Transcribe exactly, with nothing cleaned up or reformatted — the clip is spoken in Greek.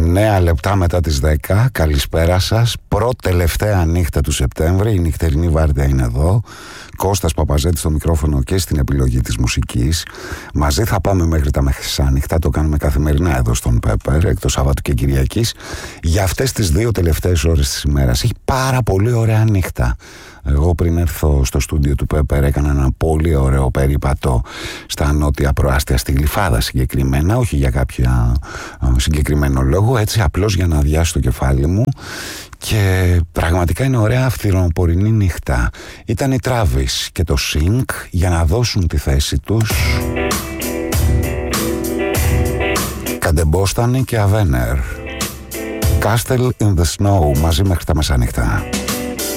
Εννέα λεπτά μετά τις δέκα. Καλησπέρα σας. Πρώτη-τελευταία νύχτα του Σεπτέμβρη. Η νυχτερινή βάρδια είναι εδώ. Κώστας Παπαζέτης στο μικρόφωνο και στην επιλογή της μουσικής. Μαζί θα πάμε μέχρι τα μεσάνυχτα. Το κάνουμε καθημερινά εδώ στον Pepper, εκτός Σαββάτου και Κυριακής. Για αυτές τις δύο τελευταίες ώρες της ημέρας. Έχει πάρα πολύ ωραία νύχτα. Εγώ πριν έρθω στο στούντιο του Pepper έκανα ένα πολύ ωραίο περίπατο στα νότια προάστια, στη Γλυφάδα συγκεκριμένα, όχι για κάποιο συγκεκριμένο λόγο, έτσι απλώς για να αδειάσω το κεφάλι μου, και πραγματικά είναι ωραία αυθυροπορεινή νύχτα. Ήταν η Travis και το Sync για να δώσουν τη θέση τους Καντεμπόστανη και Αβένερ. Castle in the Snow μαζί μέχρι τα μεσάνυχτα.